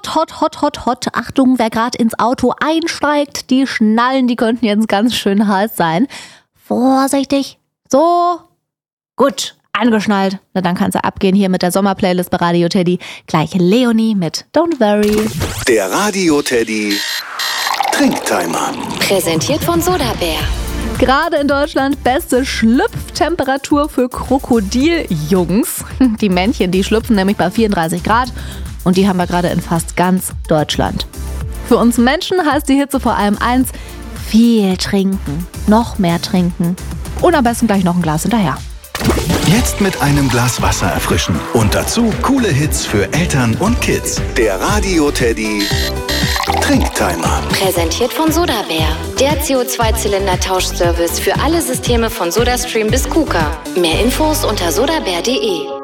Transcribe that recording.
hot. Achtung, wer gerade ins Auto einsteigt, die Schnallen, die könnten jetzt ganz schön heiß sein. Vorsichtig. So. Gut, angeschnallt. Na, dann kann's ja abgehen hier mit der Sommerplaylist bei Radio Teddy. Gleich Leonie mit Don't Worry. Der Radio Teddy Trinktimer. Präsentiert von Sodabär. Gerade in Deutschland beste Schlüpftemperatur für Krokodiljungs. Die Männchen, die schlüpfen nämlich bei 34 Grad und die haben wir gerade in fast ganz Deutschland. Für uns Menschen heißt die Hitze vor allem eins: viel trinken, noch mehr trinken und am besten gleich noch ein Glas hinterher. Jetzt mit einem Glas Wasser erfrischen und dazu coole Hits für Eltern und Kids. Der Radio Teddy Trinktimer. Präsentiert von Sodabär. Der CO2-Zylinder-Tauschservice für alle Systeme von SodaStream bis KUKA. Mehr Infos unter sodabär.de.